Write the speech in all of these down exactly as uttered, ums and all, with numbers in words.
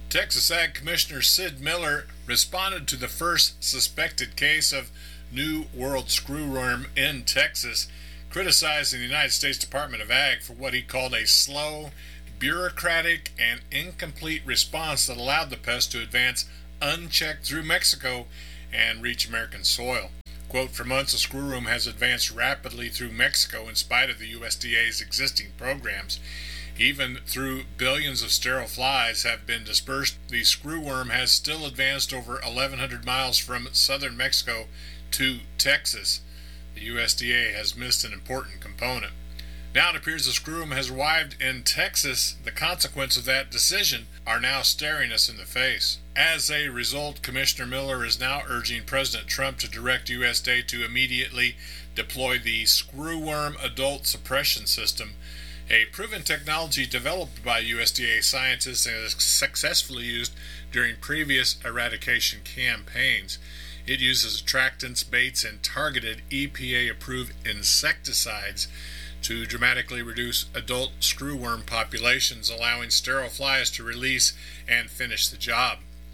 Texas Ag Commissioner Sid Miller responded to the first suspected case of New World screwworm in Texas, criticizing the United States Department of Ag for what he called a slow, bureaucratic, and incomplete response that allowed the pest to advance unchecked through Mexico and reach American soil. Quote, for months, the screwworm has advanced rapidly through Mexico in spite of the U S D A's existing programs. Even through billions of sterile flies have been dispersed, the screwworm has still advanced over eleven hundred miles from southern Mexico to Texas. The U S D A has missed an important component. Now it appears the screwworm has arrived in Texas. The consequences of that decision are now staring us in the face. As a result, Commissioner Miller is now urging President Trump to direct U S D A to immediately deploy the screwworm adult suppression system, a proven technology developed by U S D A scientists and is successfully used during previous eradication campaigns. It uses attractants, baits, and targeted E P A-approved insecticides to dramatically reduce adult screwworm populations, allowing sterile flies to release and finish the job.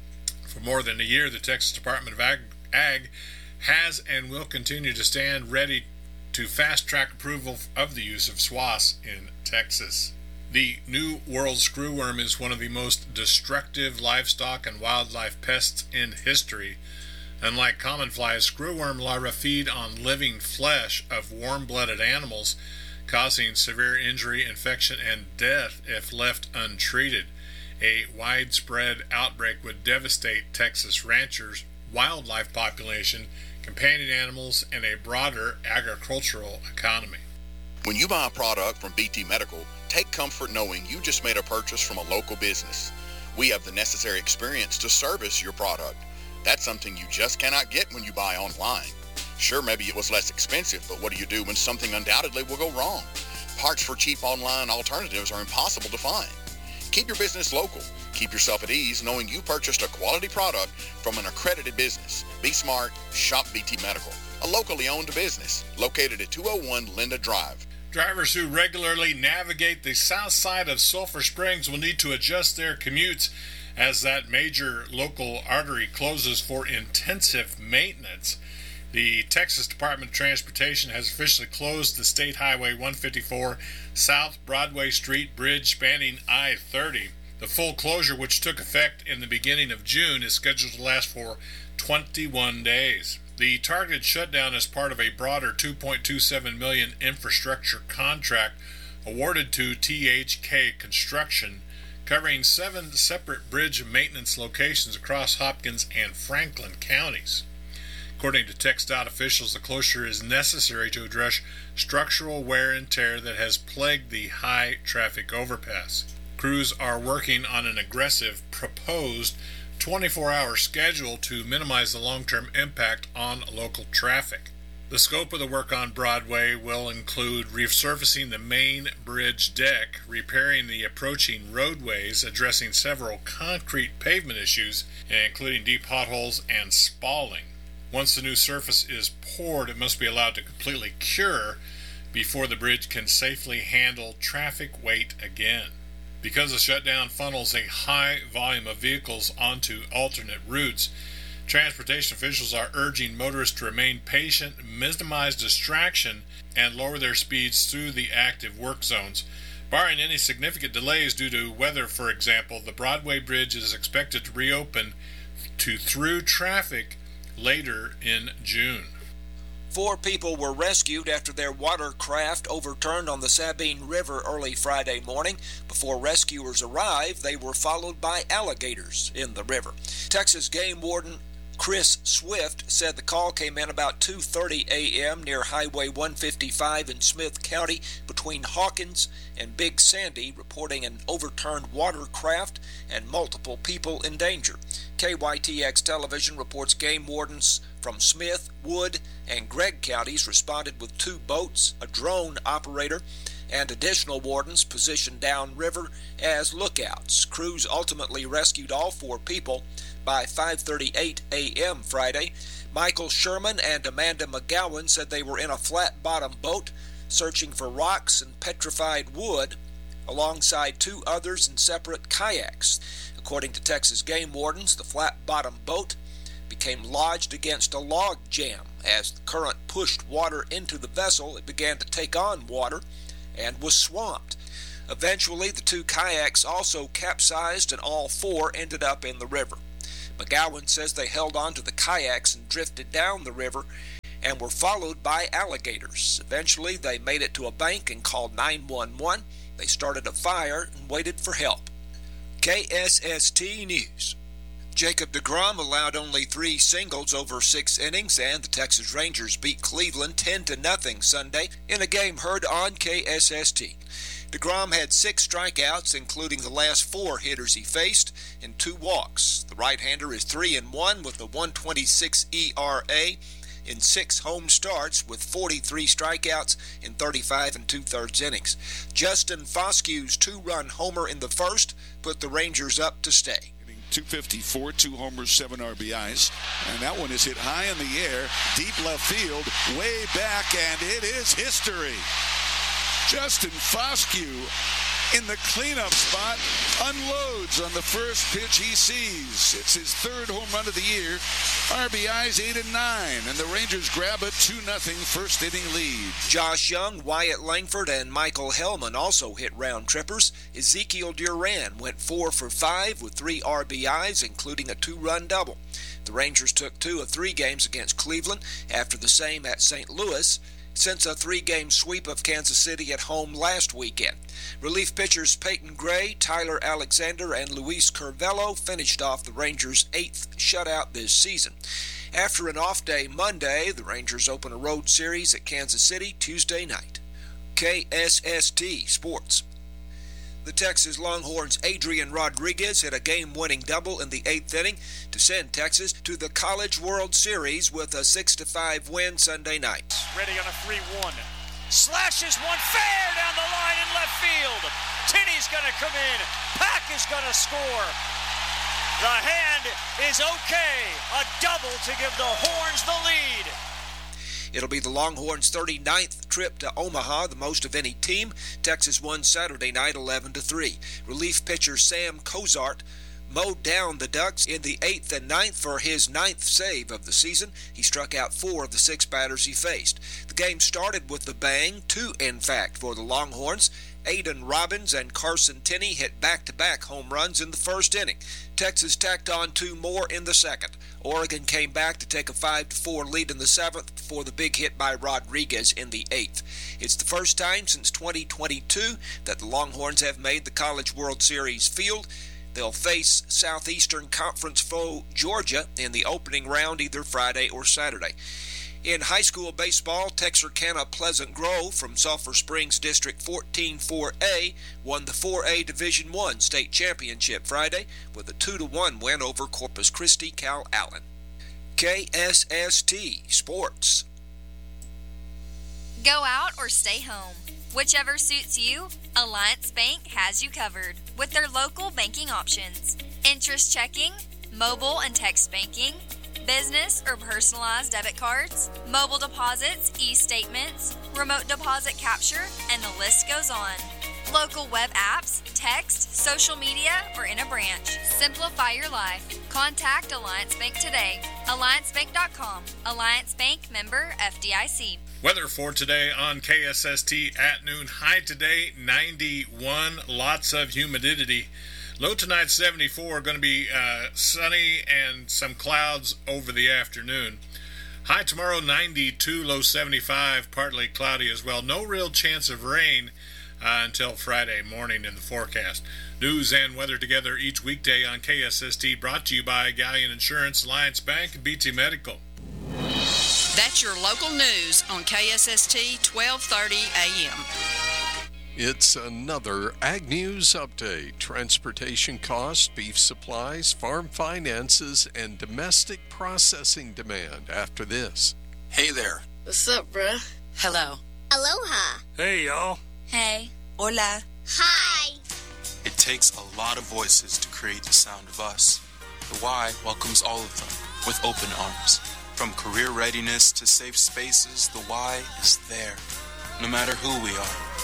For more than a year, the Texas Department of Ag, Ag has and will continue to stand ready to fast-track approval of the use of S W A S in Texas. The New World screwworm is one of the most destructive livestock and wildlife pests in history. Unlike common flies, screwworm larvae feed on living flesh of warm-blooded animals, causing severe injury, infection, and death if left untreated. A widespread outbreak would devastate Texas ranchers' wildlife population, companion animals, and a broader agricultural economy. When you buy a product from B T Medical, take comfort knowing you just made a purchase from a local business. We have the necessary experience to service your product. That's something you just cannot get when you buy online. Sure, maybe it was less expensive, but what do you do when something undoubtedly will go wrong? Parts for cheap online alternatives are impossible to find. Keep your business local. Keep yourself at ease knowing you purchased a quality product from an accredited business. Be smart, shop B T Medical, a locally owned business located at two oh one Linda Drive. Drivers who regularly navigate the south side of Sulphur Springs will need to adjust their commutes as that major local artery closes for intensive maintenance. The Texas Department of Transportation has officially closed the State Highway one fifty-four South Broadway Street Bridge spanning I thirty. The full closure, which took effect in the beginning of June, is scheduled to last for twenty-one days. The targeted shutdown is part of a broader two point two seven million dollars infrastructure contract awarded to T H K Construction, covering seven separate bridge maintenance locations across Hopkins and Franklin counties. According to TxDOT officials, the closure is necessary to address structural wear and tear that has plagued the high-traffic overpass. Crews are working on an aggressive proposed twenty-four hour schedule to minimize the long-term impact on local traffic. The scope of the work on Broadway will include resurfacing the main bridge deck, repairing the approaching roadways, addressing several concrete pavement issues, including deep potholes and spalling. Once the new surface is poured, it must be allowed to completely cure before the bridge can safely handle traffic weight again. Because the shutdown funnels a high volume of vehicles onto alternate routes, transportation officials are urging motorists to remain patient, minimize distraction, and lower their speeds through the active work zones. Barring any significant delays due to weather, for example, the Broadway Bridge is expected to reopen to through traffic later in June. Four people were rescued after their watercraft overturned on the Sabine River early Friday morning. Before rescuers arrived, they were followed by alligators in the river. Texas Game Warden Chris Swift said the call came in about two thirty a.m. near Highway one fifty-five in Smith County between Hawkins and Big Sandy, reporting an overturned watercraft and multiple people in danger. K Y T X Television reports game wardens from Smith, Wood, and Gregg counties responded with two boats, a drone operator, and additional wardens positioned downriver as lookouts. Crews ultimately rescued all four people by five thirty-eight a.m. Friday. Michael Sherman and Amanda McGowan said they were in a flat-bottom boat searching for rocks and petrified wood alongside two others in separate kayaks. According to Texas game wardens, the flat-bottomed boat became lodged against a log jam. As the current pushed water into the vessel, it began to take on water and was swamped. Eventually, the two kayaks also capsized and all four ended up in the river. McGowan says they held on to the kayaks and drifted down the river and were followed by alligators. Eventually, they made it to a bank and called nine one one. They started a fire and waited for help. K S S T News. Jacob deGrom allowed only three singles over six innings, and the Texas Rangers beat Cleveland ten to nothing Sunday in a game heard on K S S T. deGrom had six strikeouts, including the last four hitters he faced, and two walks. The right-hander is three and one with a one twenty-six E R A in six home starts with forty-three strikeouts in thirty-five and two-thirds innings. Justin Foskew's two-run homer in the first put the Rangers up to stay. two fifty-four, two homers, seven R B Is. And that one is hit high in the air, deep left field, way back, and it is history. Justin Foskew in the cleanup spot unloads on the first pitch he sees. It's his third home run of the year. R B Is eight and nine, and the Rangers grab a two nothing first inning lead. Josh Young, Wyatt Langford, and Michael Hellman also hit round trippers. Ezekiel Duran went four for five with three R B Is, including a two-run double. The Rangers took two of three games against Cleveland after the same at Saint Louis, since a three-game sweep of Kansas City at home last weekend. Relief pitchers Peyton Gray, Tyler Alexander, and Luis Curvelo finished off the Rangers' eighth shutout this season. After an off day Monday, the Rangers open a road series at Kansas City Tuesday night. K S S T Sports. The Texas Longhorns' Adrian Rodriguez hit a game-winning double in the eighth inning to send Texas to the College World Series with a six to five win Sunday night. Ready on a three one. Slashes one fair down the line in left field. Tinney's going to come in. Pack is going to score. The hand is okay. A double to give the Horns the lead. It'll be the Longhorns' thirty-ninth trip to Omaha, the most of any team. Texas won Saturday night eleven to three. Relief pitcher Sam Cozart mowed down the Ducks in the eighth and ninth for his ninth save of the season. He struck out four of the six batters he faced. The game started with a bang, two in fact, for the Longhorns. Aiden Robbins and Carson Tinney hit back-to-back home runs in the first inning. Texas tacked on two more in the second. Oregon came back to take a five to four lead in the seventh before the big hit by Rodriguez in the eighth. It's the first time since twenty twenty-two that the Longhorns have made the College World Series field. They'll face Southeastern Conference foe Georgia in the opening round either Friday or Saturday. In high school baseball, Texarkana Pleasant Grove from Sulphur Springs District fourteen four A won the four A Division one state championship Friday with a two to one win over Corpus Christi Cal Allen. K S S T Sports. Go out or stay home. Whichever suits you, Alliance Bank has you covered with their local banking options. Interest checking, mobile and text banking, business or personalized debit cards, mobile deposits, e-statements, remote deposit capture, and the list goes on. Local web apps, text, social media, or in a branch. Simplify your life. Contact Alliance Bank today. alliance bank dot com. Alliance Bank, member F D I C. Weather for today on K S S T at noon. High today, ninety-one. Lots of humidity. Low tonight, seventy-four. Going to be uh, sunny and some clouds over the afternoon. High tomorrow, ninety-two. Low seventy-five. Partly cloudy as well. No real chance of rain uh, until Friday morning in the forecast. News and weather together each weekday on K S S T. Brought to you by Galleon Insurance, Alliance Bank, and B T Medical. That's your local news on K S S T, twelve thirty A M. It's another Ag News update. Transportation costs, beef supplies, farm finances, and domestic processing demand after this. Hey there. What's up, bruh? Hello. Aloha. Hey, y'all. Hey. Hola. Hi. It takes a lot of voices to create the sound of us. The Y welcomes all of them with open arms. From career readiness to safe spaces, the Y is there, no matter who we are.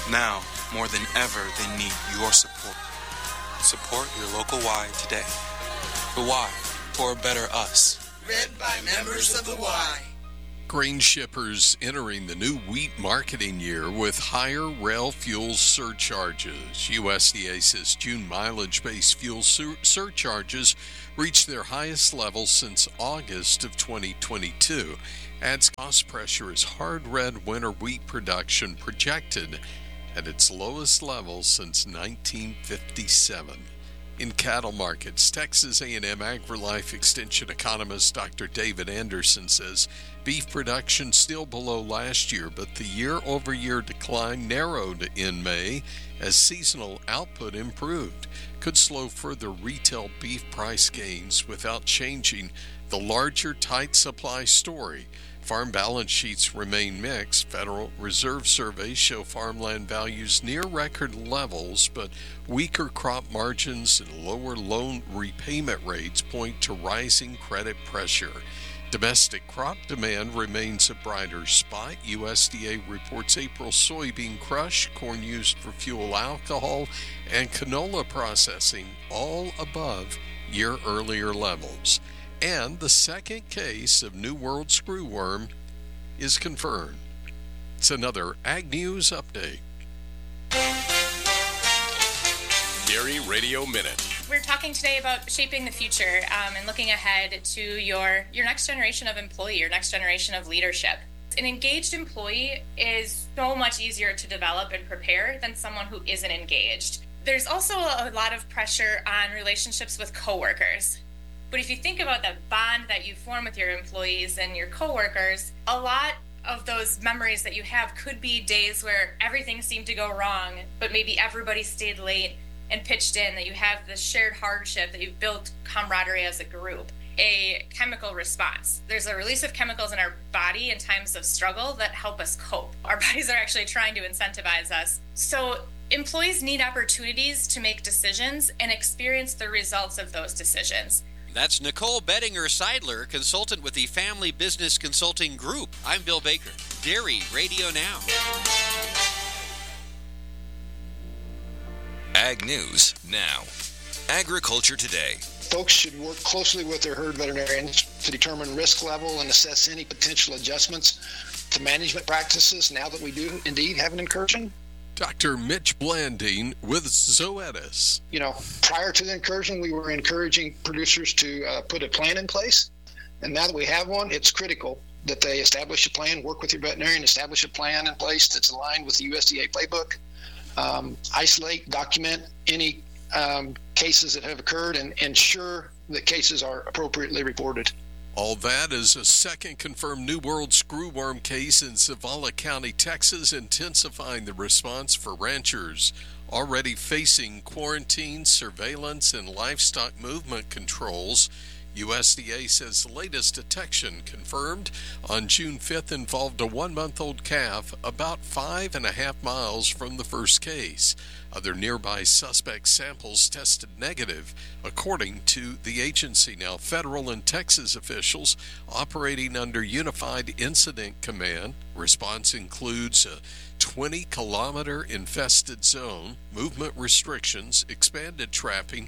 Now, more than ever, they need your support. Support your local Y today. The Y, for a better us. Read by members of the Y. Grain shippers entering the new wheat marketing year with higher rail fuel surcharges. U S D A says June mileage-based fuel sur- surcharges reached their highest level since August of twenty twenty-two. Adds cost pressure as hard red winter wheat production projected at its lowest level since nineteen fifty-seven. In cattle markets, Texas A and M AgriLife Extension economist Doctor David Anderson says beef production still below last year, but the year-over-year decline narrowed in May as seasonal output improved. Could slow further retail beef price gains without changing the larger tight supply story. Farm balance sheets remain mixed. Federal Reserve surveys show farmland values near record levels, but weaker crop margins and lower loan repayment rates point to rising credit pressure. Domestic crop demand remains a brighter spot. U S D A reports April soybean crush, corn used for fuel alcohol, and canola processing all above year-earlier levels. And the second case of New World screwworm is confirmed. It's another Ag News Update. Dairy Radio Minute. We're talking today about shaping the future um, and looking ahead to your, your next generation of employee, your next generation of leadership. An engaged employee is so much easier to develop and prepare than someone who isn't engaged. There's also a lot of pressure on relationships with coworkers. But if you think about that bond that you form with your employees and your coworkers, a lot of those memories that you have could be days where everything seemed to go wrong, but maybe everybody stayed late and pitched in, that you have this shared hardship, that you've built camaraderie as a group. A chemical response. There's a release of chemicals in our body in times of struggle that help us cope. Our bodies are actually trying to incentivize us. So employees need opportunities to make decisions and experience the results of those decisions. That's Nicole Bettinger-Seidler, consultant with the Family Business Consulting Group. I'm Bill Baker. Dairy Radio Now. Ag News Now. Agriculture Today. Folks should work closely with their herd veterinarians to determine risk level and assess any potential adjustments to management practices now that we do indeed have an incursion. Doctor Mitch Blanding with Zoetis. You know, prior to the incursion, we were encouraging producers to uh, put a plan in place. And now that we have one, it's critical that they establish a plan, work with your veterinarian, establish a plan in place that's aligned with the U S D A playbook, um, isolate, document any um, cases that have occurred, and ensure that cases are appropriately reported. All that is a second confirmed New World screwworm case in Zavala County, Texas, intensifying the response for ranchers already facing quarantine, surveillance, and livestock movement controls. U S D A says the latest detection confirmed on June fifth involved a one-month-old calf about five and a half miles from the first case. Other nearby suspect samples tested negative, according to the agency. Now, federal and Texas officials operating under Unified Incident Command. Response includes a twenty-kilometer infested zone, movement restrictions, expanded trapping,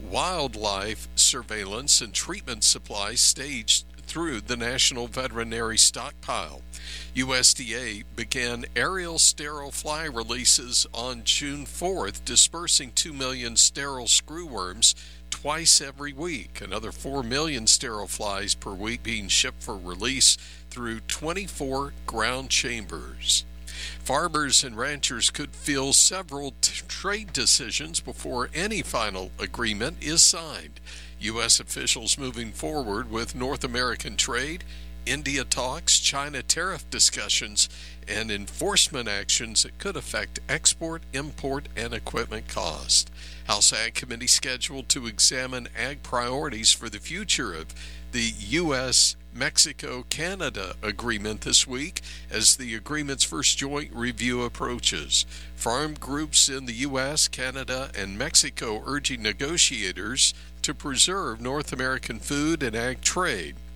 wildlife surveillance, and treatment supplies staged through the National Veterinary Stockpile. U S D A began aerial sterile fly releases on June fourth, dispersing two million sterile screwworms twice every week. Another four million sterile flies per week being shipped for release through twenty-four ground chambers. Farmers and ranchers could feel several t- trade decisions before any final agreement is signed. U S officials moving forward with North American trade, India talks, China tariff discussions, and enforcement actions that could affect export, import, and equipment cost. House Ag Committee scheduled to examine ag priorities for the future of the U S Mexico-Canada agreement this week as the agreement's first joint review approaches. Farm groups in the U S, Canada, and Mexico urging negotiators to preserve North American food and ag trade.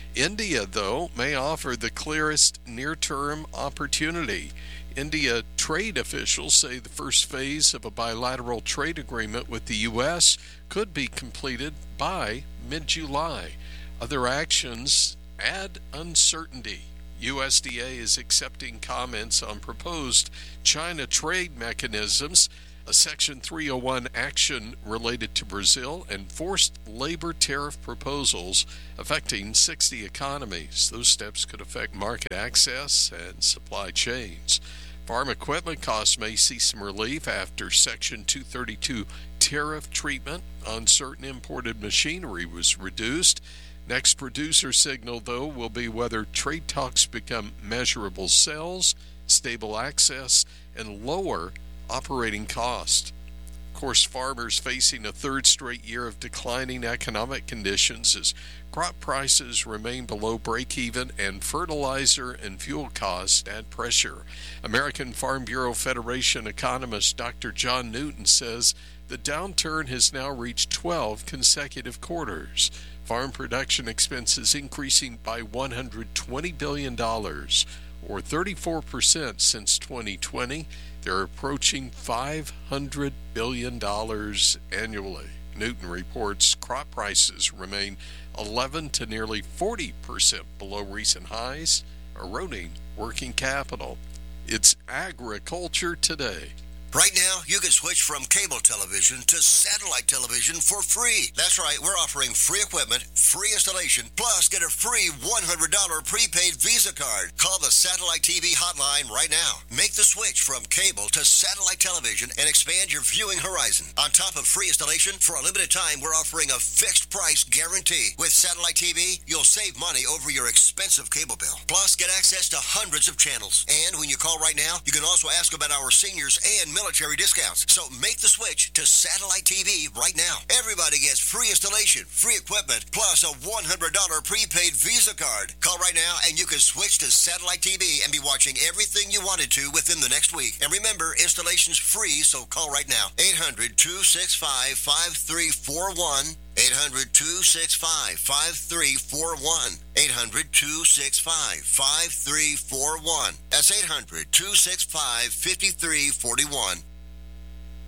India, though, may offer the clearest near-term opportunity. India trade officials say the first phase of a bilateral trade agreement with the U S could be completed by mid-July. Other actions add uncertainty. U S D A is accepting comments on proposed China trade mechanisms, a Section three oh one action related to Brazil, and forced labor tariff proposals affecting sixty economies. Those steps could affect market access and supply chains. Farm equipment costs may see some relief after Section two thirty-two tariff treatment on certain imported machinery was reduced. Next producer signal, though, will be whether trade talks become measurable sales, stable access, and lower operating cost. Of course, farmers facing a third straight year of declining economic conditions as crop prices remain below break-even and fertilizer and fuel costs add pressure. American Farm Bureau Federation economist Doctor John Newton says the downturn has now reached twelve consecutive quarters. Farm production expenses increasing by one hundred twenty billion dollars, or thirty-four percent since twenty twenty. They're approaching five hundred billion dollars annually. Newton reports crop prices remain eleven to nearly forty percent below recent highs, eroding working capital. It's Agriculture Today. Right now, you can switch from cable television to satellite television for free. That's right, we're offering free equipment, free installation, plus get a free one hundred dollars prepaid Visa card. Call the Satellite T V hotline right now. Make the switch from cable to satellite television and expand your viewing horizon. On top of free installation, for a limited time, we're offering a fixed price guarantee. With Satellite T V, you'll save money over your expensive cable bill. Plus, get access to hundreds of channels. And when you call right now, you can also ask about our seniors and military discounts. So make the switch to Satellite T V right now. Everybody gets free installation, free equipment, plus a one hundred dollars prepaid Visa card. Call right now and you can switch to Satellite T V and be watching everything you wanted to within the next week. And remember, installation's free, so call right now. eight hundred, two six five, five three four one. eight hundred, two six five, five three four one. eight hundred, two six five, five three four one. That's eight hundred, two six five, five three four one.